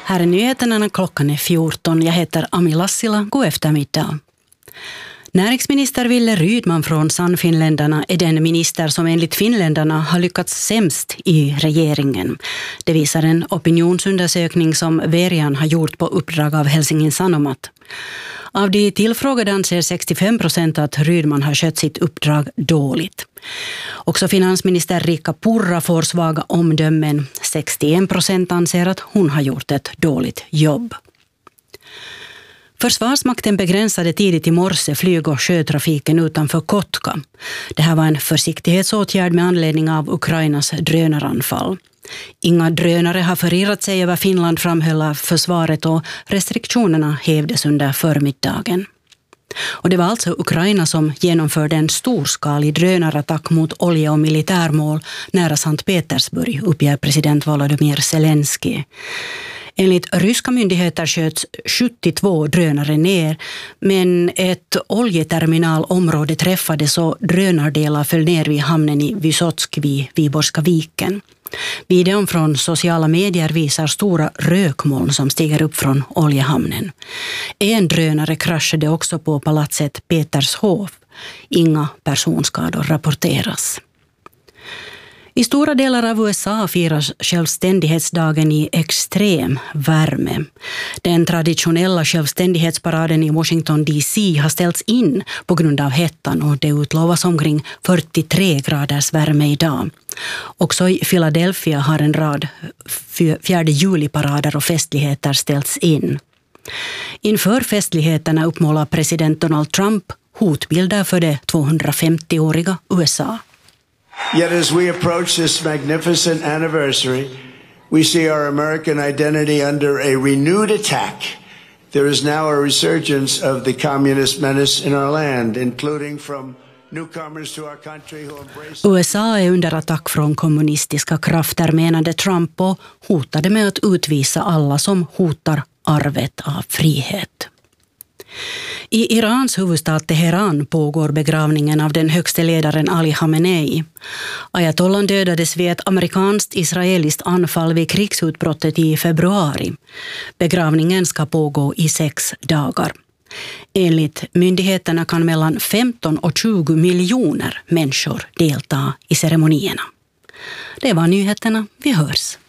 Här är nyheterna när klockan är 14. Jag heter Ami Lassila. God eftermiddag. Näringsminister Wille Rydman från Sannfinländarna är den minister som enligt finländarna har lyckats sämst i regeringen. Det visar en opinionsundersökning som Verian har gjort på uppdrag av Helsingin Sanomat. Av de tillfrågade anser 65% att Rydman har skött sitt uppdrag dåligt. Också finansminister Riikka Purra får svaga omdömen. 61% anser att hon har gjort ett dåligt jobb. Försvarsmakten begränsade tidigt i morse flyg- och sjötrafiken utanför Kotka. Det här var en försiktighetsåtgärd med anledning av Ukrainas drönaranfall. Inga drönare har förirrat sig över Finland, framhöll försvaret, och restriktionerna hävdes under förmiddagen. Och det var alltså Ukraina som genomförde en storskalig drönarattack mot olje- och militärmål nära Sankt Petersburg, uppger president Volodymyr Zelensky. Enligt ryska myndigheter sköts 72 drönare ner, men ett oljeterminalområde träffades och drönardelar föll ner vid hamnen i Vysotsk vid Viborska viken. Videon från sociala medier visar stora rökmoln som stiger upp från oljehamnen. En drönare kraschade också på palatset Petershof. Inga personskador rapporteras. I stora delar av USA firas självständighetsdagen i extrem värme. Den traditionella självständighetsparaden i Washington DC har ställts in på grund av hettan och det utlovas omkring 43 graders värme idag. Också i Philadelphia har en rad 4 juli-parader och festligheter ställts in. Inför festligheterna uppmålar president Donald Trump hotbilder för det 250-åriga USA. Yet as we approach this magnificent anniversary, we see our American identity under a renewed attack. There is now a resurgence of the communist menace in our land, including from newcomers to our country who embrace... USA är under attack från kommunistiska krafter, menade Trump, och hotade med att utvisa alla som hotar arvet av frihet. I Irans huvudstad Teheran pågår begravningen av den högste ledaren Ali Khamenei. Ayatollan dödades vid ett amerikanskt-israeliskt anfall vid krigsutbrottet i februari. Begravningen ska pågå i 6 dagar. Enligt myndigheterna kan mellan 15 och 20 miljoner människor delta i ceremonierna. Det var nyheterna. Vi hörs.